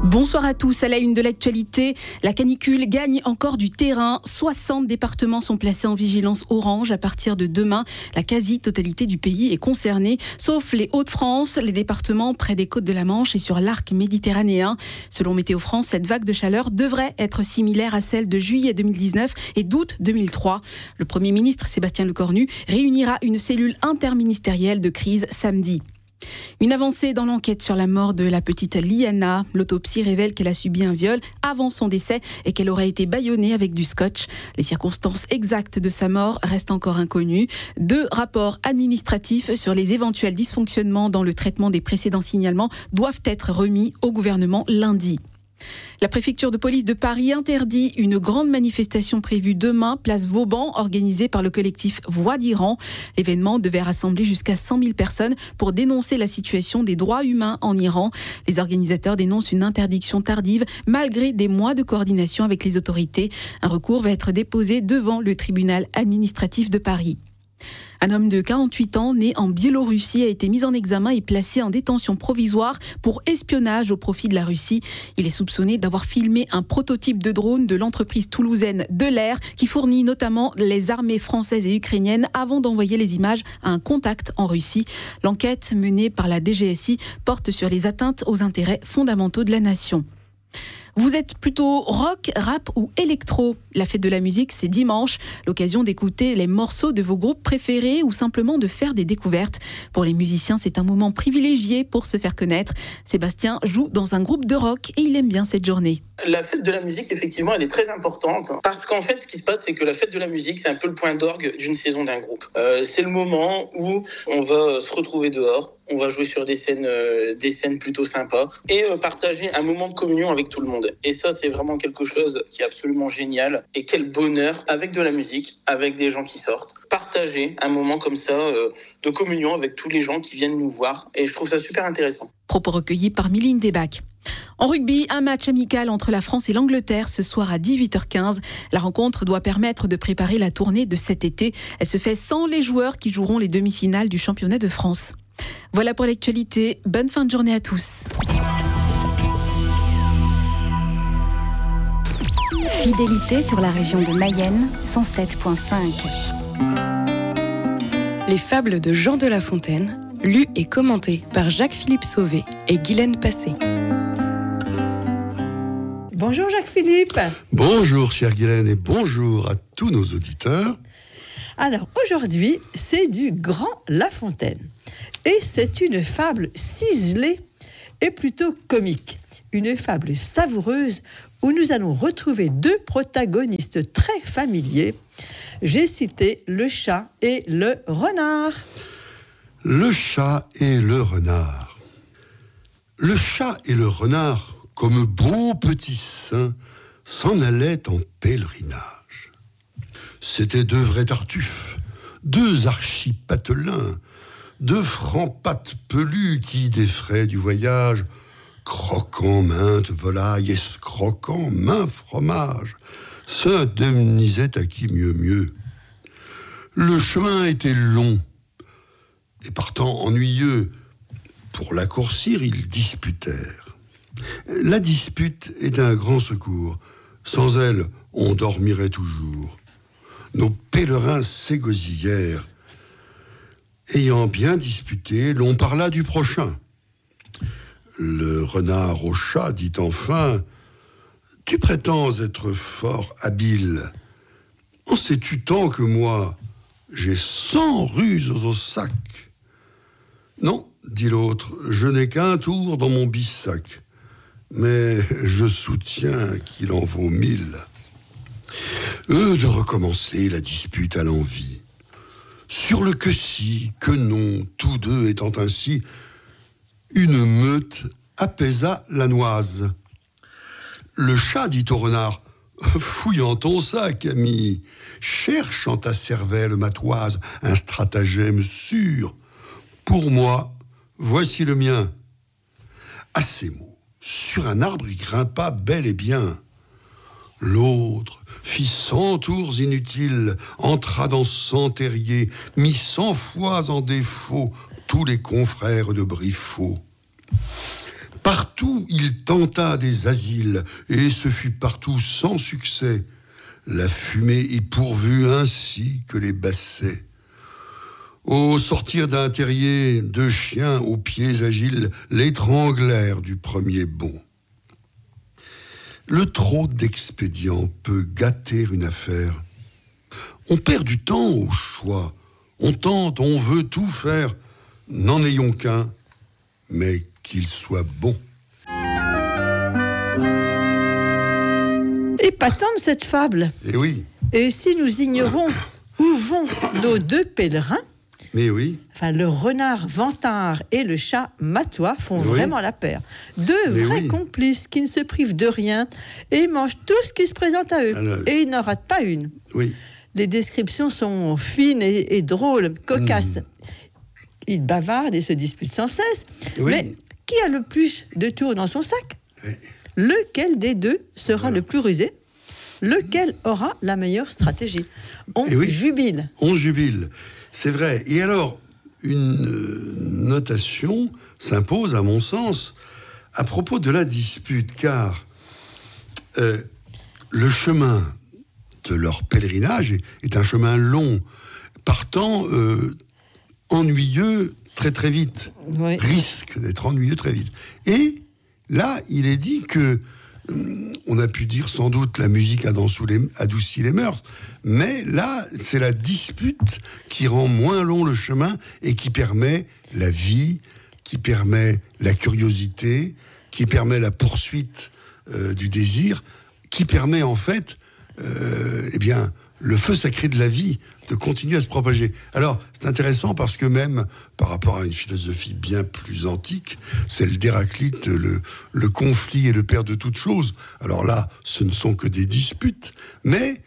Bonsoir à tous. À la une de l'actualité, la canicule gagne encore du terrain. 60 départements sont placés en vigilance orange. À partir de demain, la quasi-totalité du pays est concernée, sauf les Hauts-de-France, les départements près des côtes de la Manche et sur l'arc méditerranéen. Selon Météo France, cette vague de chaleur devrait être similaire à celle de juillet 2019 et d'août 2003. Le Premier ministre Sébastien Lecornu réunira une cellule interministérielle de crise samedi. Une avancée dans l'enquête sur la mort de la petite Liana. L'autopsie révèle qu'elle a subi un viol avant son décès et qu'elle aurait été bâillonnée avec du scotch. Les circonstances exactes de sa mort restent encore inconnues. 2 rapports administratifs sur les éventuels dysfonctionnements dans le traitement des précédents signalements doivent être remis au gouvernement lundi. La préfecture de police de Paris interdit une grande manifestation prévue demain, place Vauban, organisée par le collectif Voix d'Iran. L'événement devait rassembler jusqu'à 100 000 personnes pour dénoncer la situation des droits humains en Iran. Les organisateurs dénoncent une interdiction tardive malgré des mois de coordination avec les autorités. Un recours va être déposé devant le tribunal administratif de Paris. Un homme de 48 ans, né en Biélorussie, a été mis en examen et placé en détention provisoire pour espionnage au profit de la Russie. Il est soupçonné d'avoir filmé un prototype de drone de l'entreprise toulousaine De l'Air qui fournit notamment les armées françaises et ukrainiennes avant d'envoyer les images à un contact en Russie. L'enquête menée par la DGSI porte sur les atteintes aux intérêts fondamentaux de la nation. Vous êtes plutôt rock, rap ou électro ? La fête de la musique, c'est dimanche, l'occasion d'écouter les morceaux de vos groupes préférés ou simplement de faire des découvertes. Pour les musiciens, c'est un moment privilégié pour se faire connaître. Sébastien joue dans un groupe de rock et il aime bien cette journée. La fête de la musique, effectivement, elle est très importante parce qu'en fait, ce qui se passe, c'est que la fête de la musique, c'est un peu le point d'orgue d'une saison d'un groupe. C'est le moment où on va se retrouver dehors, on va jouer sur des scènes plutôt sympas et partager un moment de communion avec tout le monde. Et ça, c'est vraiment quelque chose qui est absolument génial. Et quel bonheur avec de la musique, avec des gens qui sortent. Partager un moment comme ça de communion avec tous les gens qui viennent nous voir. Et je trouve ça super intéressant. Propos recueillis par Miline Desbacs. En rugby, un match amical entre la France et l'Angleterre ce soir à 18h15. La rencontre doit permettre de préparer la tournée de cet été. Elle se fait sans les joueurs qui joueront les demi-finales du championnat de France. Voilà pour l'actualité. Bonne fin de journée à tous. Fidélité sur la région de Mayenne, 107.5. Les fables de Jean de La Fontaine, lues et commentées par Jacques-Philippe Sauvé et Guylaine Passé. Bonjour Jacques-Philippe. Bonjour chère Guylaine et bonjour à tous nos auditeurs. Alors aujourd'hui, c'est du Grand La Fontaine. Et c'est une fable ciselée et plutôt comique. Une fable savoureuse où nous allons retrouver 2 protagonistes très familiers. J'ai cité le chat et le renard. Le chat et le renard. Le chat et le renard, comme beaux petits saints, s'en allaient en pèlerinage. C'étaient 2 vrais tartuffes, 2 archipatelins, 2 francs-pattes pelus qui, des frais du voyage, croquant mainte volaille, escroquant maint fromage, s'indemnisaient à qui mieux. Le chemin était long, et partant ennuyeux, pour l'accourcir, ils disputèrent. La dispute est d'un grand secours, sans elle, on dormirait toujours. Nos pèlerins s'égosillèrent. Ayant bien disputé, l'on parla du prochain. Le renard au chat dit enfin « Tu prétends être fort habile. En sais-tu tant que moi, j'ai 100 ruses au sac ?» « Non, dit l'autre, je n'ai qu'un tour dans mon bissac, mais je soutiens qu'il en vaut 1000. » Eux de recommencer la dispute à l'envi. Sur le que si, que non, tous 2 étant ainsi, une meute apaisa la noise. Le chat dit au renard « Fouillant ton sac, ami, cherche en ta cervelle matoise un stratagème sûr. Pour moi, voici le mien. » À ces mots, sur un arbre il grimpa bel et bien. L'autre fit 100 tours inutiles, entra dans 100 terriers, mit 100 fois en défaut tous les confrères de Briffaut. Partout il tenta des asiles, et ce fut partout sans succès. La fumée y pourvut ainsi que les bassets. Au sortir d'un terrier, 2 chiens aux pieds agiles l'étranglèrent du premier bond. Le trop d'expédients peut gâter une affaire. On perd du temps au choix. On tente, on veut tout faire. N'en ayons qu'un, mais qu'il soit bon. Épatante cette fable. Eh oui, Et si nous ignorons où vont nos 2 pèlerins, mais oui, enfin le renard vantard et le chat matois font Oui. vraiment la paire. 2 Mais vrais oui. complices qui ne se privent de rien et mangent tout ce qui se présente à eux. Alors- Et ils n'en ratent pas une. oui. Les descriptions sont fines et drôles, cocasses. Ils bavardent et se disputent sans cesse. Oui. Mais qui a le plus de tours dans son sac? Oui. Lequel des 2 sera le plus rusé? Lequel aura la meilleure stratégie? On Eh oui. jubile. On jubile, c'est vrai. Et alors, une notation s'impose, à mon sens, à propos de la dispute, car le chemin de leur pèlerinage est un chemin long, partant ennuyeux très très vite, Oui. risque d'être ennuyeux très vite. Et là, il est dit que on a pu dire sans doute la musique adoucit les mœurs, mais là, c'est la dispute qui rend moins long le chemin et qui permet la vie, qui permet la curiosité, qui permet la poursuite du désir, qui permet en fait, eh bien, le feu sacré de la vie de continuer à se propager. Alors, c'est intéressant parce que même par rapport à une philosophie bien plus antique, celle d'Héraclite, le conflit est le père de toutes choses. Alors là, ce ne sont que des disputes, mais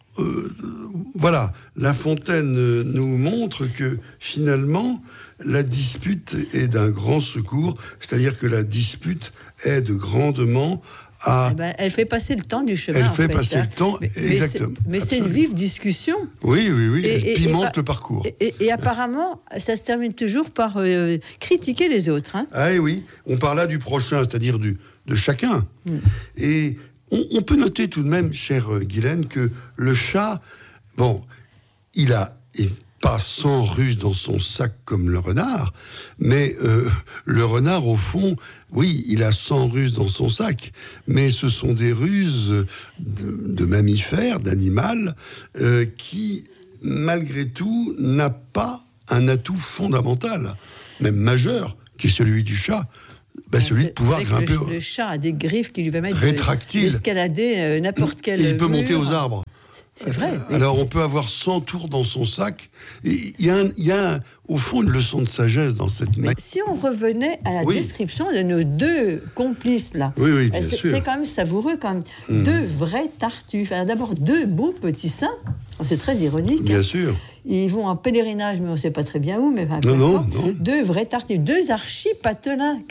voilà, La Fontaine nous montre que finalement, la dispute est d'un grand secours, c'est-à-dire que la dispute aide grandement à... Eh ben, elle fait passer le temps du chemin. Elle en fait passer hein. le temps, exactement. Mais c'est une Absolument. vive discussion. Oui, elle Et pimente le parcours. Et apparemment, ça se termine toujours par critiquer les autres. Hein. Ah oui, on parle là du prochain, c'est-à-dire de chacun. Et on peut noter tout de même, chère Guylaine, que le chat, bon, il a pas 100 ruses dans son sac comme le renard, mais le renard, au fond, oui, il a 100 ruses dans son sac, mais ce sont des ruses de mammifères, d'animal, qui, malgré tout, n'a pas un atout fondamental, même majeur, qui est celui du chat. Celui de pouvoir grimper. Le chat a des griffes qui lui permettent rétractile, d'escalader n'importe quel il peut mur. monter aux arbres. C'est vrai. Alors on peut avoir 100 tours dans son sac. Il y a au fond une leçon de sagesse dans cette... Mais si on revenait à la description de nos 2 complices là, oui, bien sûr. c'est quand même savoureux quand même. 2 vrais tartuffes. Alors d'abord 2 beaux petits seins. C'est très ironique. Bien sûr. Ils vont en pèlerinage, mais on ne sait pas très bien où. Mais enfin, non. 2 vrais tartuffes, 2 archipatelins.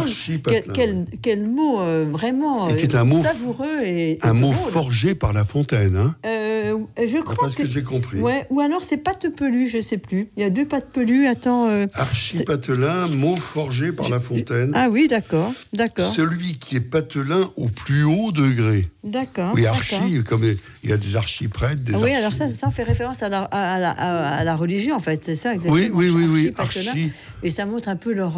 Quel mot vraiment et qui est un mot savoureux et un mot drôle. Forgé par La Fontaine. Hein. Je crois parce que j'ai compris. Ouais, ou alors c'est pâte pelue, je ne sais plus. Il y a 2 pâtes pelues. Attends. Archipatelin, mot forgé par La Fontaine. Ah oui, d'accord. Celui qui est patelin au plus haut degré. D'accord. Oui, archi, comme il y a des archiprêtres, des oui, archi... alors ça fait référence à la religion, en fait, c'est ça exactement. Oui, Archipatelin. archi. Et ça montre un peu leur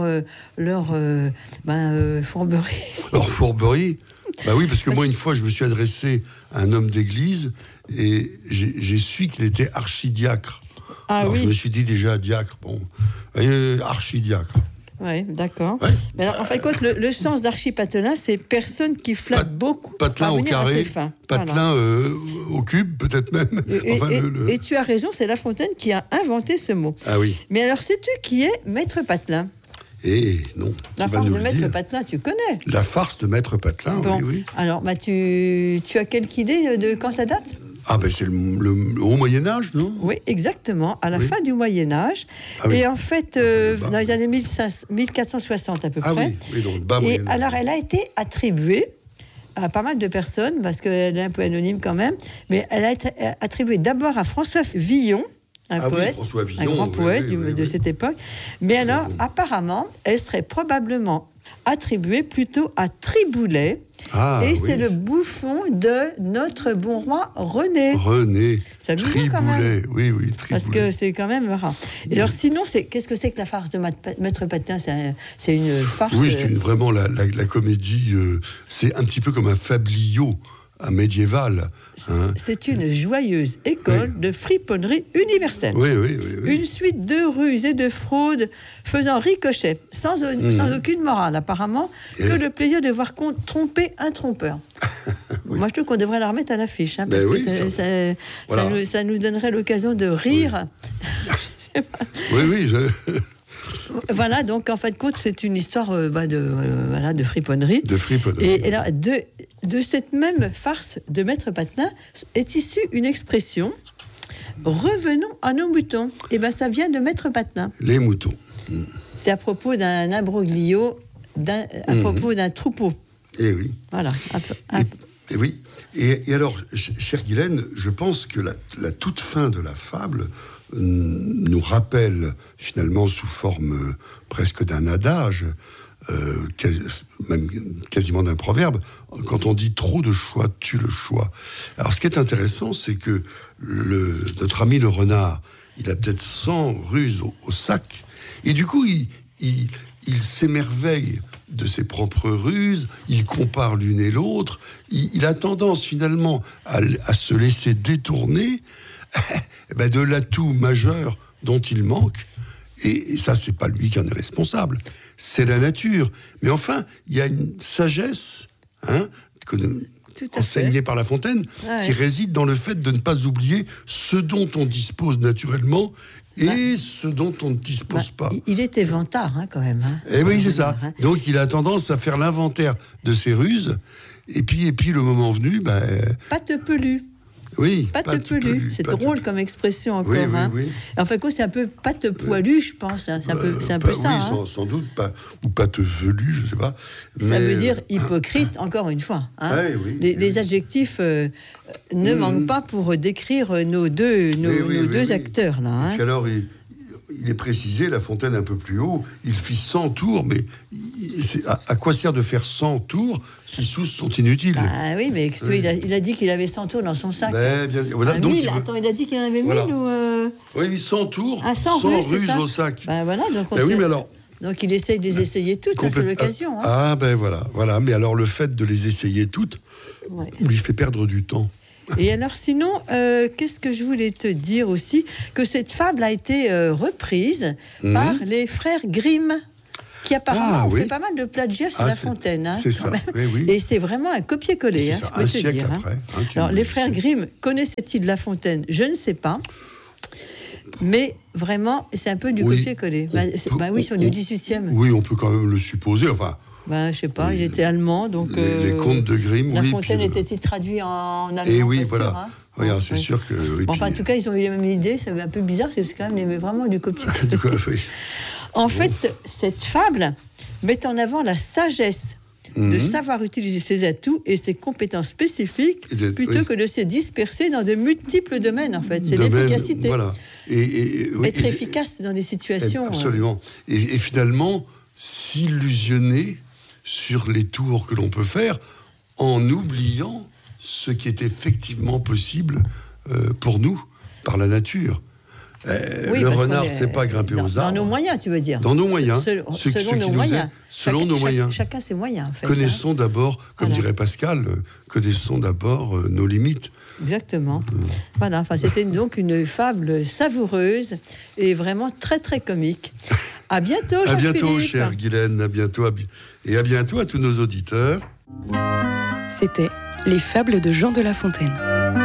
fourberie. Leur fourberie. Oui, parce que moi, une fois, je me suis adressé à un homme d'église et j'ai su qu'il était archidiacre. Ah alors, oui. je me suis dit déjà diacre, archidiacre. Oui, d'accord. Ouais. Mais alors, en fin de compte, le sens d'archipatelin, c'est personne qui flatte beaucoup. Patelin au carré, patelin au cube, peut-être même. Et tu as raison, c'est La Fontaine qui a inventé ce mot. Ah oui. Mais alors, sais-tu qui est Maître Patelin? Non. La farce de Maître Patelin, tu connais. La farce de Maître Patelin, bon. oui. Alors, tu as quelque idée de quand ça date? C'est le haut Moyen-Âge, non? Oui, exactement, à la fin du Moyen-Âge. Et en fait, dans les années 1460 à peu près. Oui, donc bas Moyen-Âge. Alors, elle a été attribuée à pas mal de personnes, parce qu'elle est un peu anonyme quand même, mais elle a été attribuée d'abord à François Villon, un poète, François Villon, un grand poète de cette époque. Mais alors, apparemment, elle serait probablement attribué plutôt à Triboulet. Ah, et oui. c'est le bouffon de notre bon roi René. René, Ça vous dit quand même. Triboulet, oui, Triboulet. Parce que c'est quand même rare. Et alors sinon, qu'est-ce que c'est que la farce de Maître Patelin? C'est une farce. Oui, c'est vraiment la comédie. C'est un petit peu comme un fabliau, un médiéval. Hein. C'est une joyeuse école de friponnerie universelle. Oui. Une suite de ruses et de fraudes faisant ricochet, sans aucune morale apparemment, que le plaisir de voir tromper un trompeur. Oui. Moi, je trouve qu'on devrait la remettre à l'affiche, hein, parce que voilà. ça nous donnerait l'occasion de rire. Oui. Voilà, donc en fin de compte, c'est une histoire de friponnerie. De friponnerie. Et là, de cette même farce de Maître Patelin est issue une expression « revenons à nos moutons ». Et bien, ça vient de Maître Patelin. Les moutons. C'est à propos d'un imbroglio, à propos d'un troupeau. Eh oui. Voilà. Et oui. Et alors, chère Guylaine, je pense que la toute fin de la fable nous rappelle finalement sous forme presque d'un adage, même quasiment d'un proverbe, quand on dit trop de choix tue le choix. Alors ce qui est intéressant, c'est que notre ami le renard, il a peut-être 100 ruses au sac, et du coup il s'émerveille de ses propres ruses, il compare l'une et l'autre, il a tendance finalement à se laisser détourner de l'atout majeur dont il manque, et ça, c'est pas lui qui en est responsable, c'est la nature. Mais enfin, il y a une sagesse enseignée par La Fontaine, qui réside dans le fait de ne pas oublier ce dont on dispose naturellement et ce dont on ne dispose pas. Il était vantard, quand même. Et oui, c'est ça. Donc, il a tendance à faire l'inventaire de ses ruses, et puis le moment venu... Pâte pelue. Oui, pâte pelue. C'est drôle comme expression encore. Oui. Enfin, quoi, c'est un peu pâte poilue, je pense. C'est un peu ça. Oui, sans doute. Ou pâte velue, je ne sais pas. Ça veut dire hypocrite, encore une fois. Les adjectifs ne manquent pas pour décrire nos deux acteurs. Là, Et puis alors, il est précisé, La Fontaine un peu plus haut, il fit 100 tours, mais à quoi sert de faire 100 tours si tous sont inutiles? Oui, mais il a dit qu'il avait 100 tours dans son sac. Voilà, donc, 1000, il a dit qu'il en avait 1000 ou... Oui, 100 tours, 100 ruses au sac. Voilà, donc oui, mais alors... Donc il essaye de les essayer toutes, c'est l'occasion. Voilà. Mais alors le fait de les essayer toutes lui fait perdre du temps. Et alors sinon, qu'est-ce que je voulais te dire aussi? Que cette fable a été reprise par les frères Grimm, qui apparemment ont fait pas mal de plagiat sur La Fontaine. C'est ça, oui. Et c'est vraiment un copier-coller. C'est ça, un siècle après. Alors les frères Grimm, connaissaient-ils La Fontaine? Je ne sais pas. Mais vraiment, c'est un peu du copier-coller. Oui, sur le 18e. Oui, on peut quand même le supposer, enfin... je sais pas, il était allemand, donc... Les contes de Grimm, La Fontaine était-il traduit en allemand? Et oui, voilà. C'est sûr que... en tout cas, ils ont eu la même idée, c'est un peu bizarre, c'est quand même vraiment du copier-coller. En fait, cette fable met en avant la sagesse de savoir utiliser ses atouts et ses compétences spécifiques plutôt que de se disperser dans de multiples domaines, en fait. C'est l'efficacité. Voilà. Être efficace dans des situations... Absolument. Et finalement, s'illusionner sur les tours que l'on peut faire en oubliant ce qui est effectivement possible pour nous, par la nature. Le renard, c'est pas grimper aux arbres. Dans nos moyens, tu veux dire. Dans nos moyens. Selon nos moyens. Selon nos moyens. Chacun ses moyens, en fait. Connaissons d'abord, comme dirait Pascal, connaissons d'abord nos limites. Exactement. Voilà, enfin, c'était donc une fable savoureuse et vraiment très, très comique. À bientôt, Jean-Philippe. À bientôt, chère Guylaine. À bientôt. Et à bientôt à tous nos auditeurs. C'était Les Fables de Jean de La Fontaine.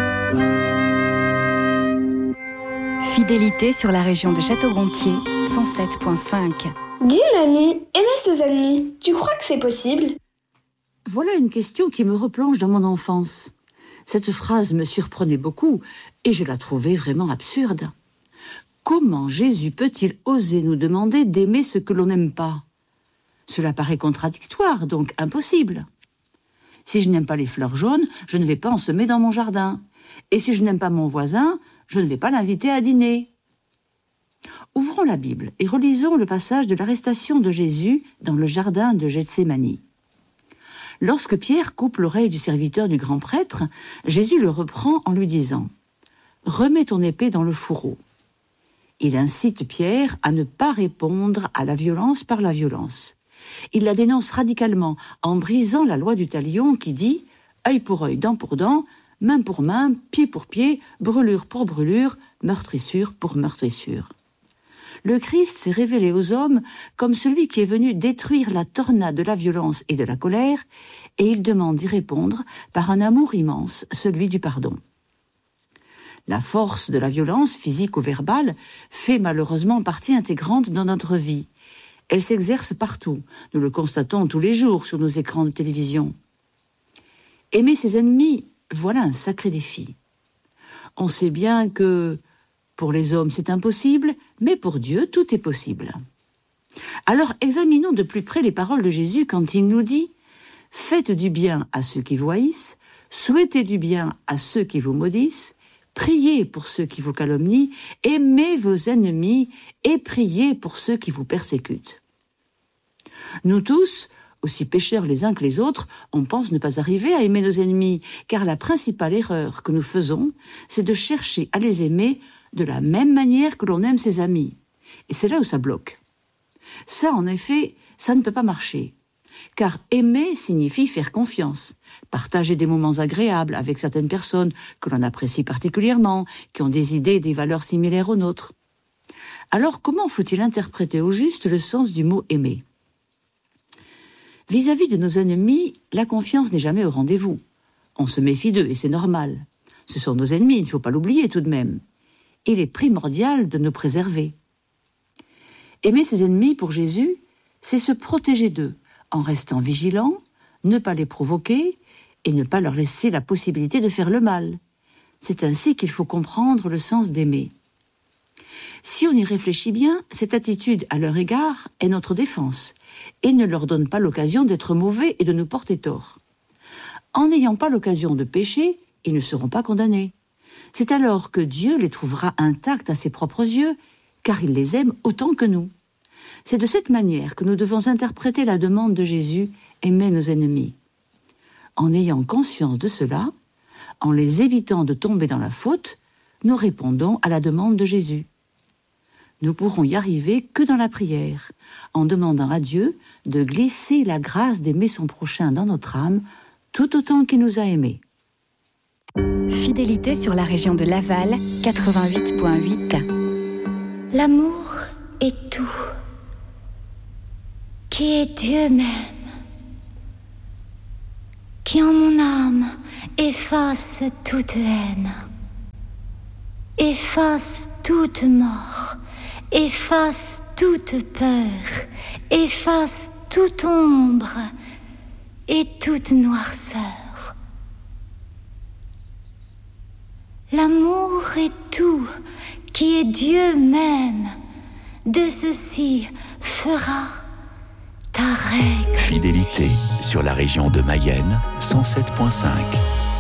Fidélité sur la région de Château-Gontier, 107.5. Dis mamie, aimer ses ennemis, tu crois que c'est possible? Voilà une question qui me replonge dans mon enfance. Cette phrase me surprenait beaucoup et je la trouvais vraiment absurde. Comment Jésus peut-il oser nous demander d'aimer ce que l'on n'aime pas? Cela paraît contradictoire, donc impossible. Si je n'aime pas les fleurs jaunes, je ne vais pas en semer dans mon jardin. Et si je n'aime pas mon voisin, je ne vais pas l'inviter à dîner. Ouvrons la Bible et relisons le passage de l'arrestation de Jésus dans le jardin de Gethsémani. Lorsque Pierre coupe l'oreille du serviteur du grand prêtre, Jésus le reprend en lui disant « Remets ton épée dans le fourreau ». Il incite Pierre à ne pas répondre à la violence par la violence. Il la dénonce radicalement en brisant la loi du talion qui dit « œil pour œil, dent pour dent, main pour main, pied pour pied, brûlure pour brûlure, meurtrissure pour meurtrissure ». Le Christ s'est révélé aux hommes comme celui qui est venu détruire la tornade de la violence et de la colère, et il demande d'y répondre par un amour immense, celui du pardon. La force de la violence, physique ou verbale, fait malheureusement partie intégrante dans notre vie. Elle s'exerce partout, nous le constatons tous les jours sur nos écrans de télévision. Aimer ses ennemis, voilà un sacré défi. On sait bien que, pour les hommes c'est impossible, mais pour Dieu tout est possible. Alors examinons de plus près les paroles de Jésus quand il nous dit « Faites du bien à ceux qui vous haïssent, souhaitez du bien à ceux qui vous maudissent, priez pour ceux qui vous calomnient, aimez vos ennemis et priez pour ceux qui vous persécutent. » Nous tous, aussi pécheurs les uns que les autres, on pense ne pas arriver à aimer nos ennemis, car la principale erreur que nous faisons, c'est de chercher à les aimer de la même manière que l'on aime ses amis. Et c'est là où ça bloque. Ça, en effet, ça ne peut pas marcher. Car aimer signifie faire confiance, partager des moments agréables avec certaines personnes que l'on apprécie particulièrement, qui ont des idées et des valeurs similaires aux nôtres. Alors, comment faut-il interpréter au juste le sens du mot « aimer » ? Vis-à-vis de nos ennemis, la confiance n'est jamais au rendez-vous. On se méfie d'eux et c'est normal. Ce sont nos ennemis, il ne faut pas l'oublier tout de même. Il est primordial de nous préserver. Aimer ses ennemis pour Jésus, c'est se protéger d'eux, en restant vigilant, ne pas les provoquer et ne pas leur laisser la possibilité de faire le mal. C'est ainsi qu'il faut comprendre le sens d'aimer. Si on y réfléchit bien, cette attitude à leur égard est notre défense et ne leur donne pas l'occasion d'être mauvais et de nous porter tort. En n'ayant pas l'occasion de pécher, ils ne seront pas condamnés. C'est alors que Dieu les trouvera intacts à ses propres yeux, car il les aime autant que nous. C'est de cette manière que nous devons interpréter la demande de Jésus « Aimer nos ennemis ». En ayant conscience de cela, en les évitant de tomber dans la faute, nous répondons à la demande de Jésus. Nous pourrons y arriver que dans la prière, en demandant à Dieu de glisser la grâce d'aimer son prochain dans notre âme, tout autant qu'il nous a aimés. Fidélité sur la région de Laval, 88.8. L'amour est tout, qui est Dieu même, qui en mon âme efface toute haine, efface toute mort, efface toute peur, efface toute ombre et toute noirceur. L'amour est tout, qui est Dieu même, de ceci fera ta règle. Fidélité sur la région de Mayenne, 107.5.